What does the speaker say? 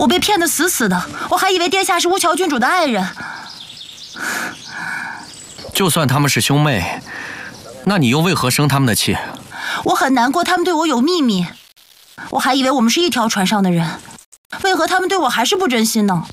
我被骗得死死的，我还以为殿下是乌桥郡主的爱人。 就算他们是兄妹，那你又为何生他们的气？ 我很难过，他们对我有秘密，我还以为我们是一条船上的人，为何他们对我还是不真心呢？